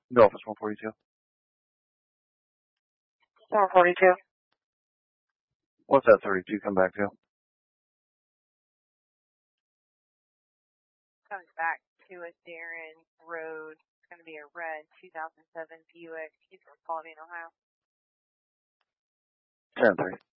The office 142. 142. What's that 32 come back to? Coming back to a Darren Road. It's going to be a red 2007 Buick. He's from Paulding, Ohio. 10-3.